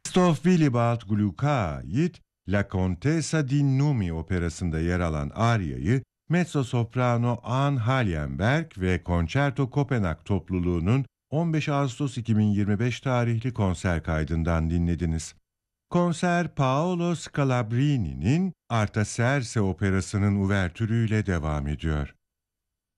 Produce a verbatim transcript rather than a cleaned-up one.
Christoph Willibald Gluck'a ait La Contessa di Numi operasında yer alan Aria'yı mezzo-soprano Anne Hallenberg ve Concerto Kopenhag topluluğunun on beş Ağustos iki bin yirmi beş tarihli konser kaydından dinlediniz. Konser Paolo Scalabrini'nin Artaserse operasının uvertürüyle devam ediyor.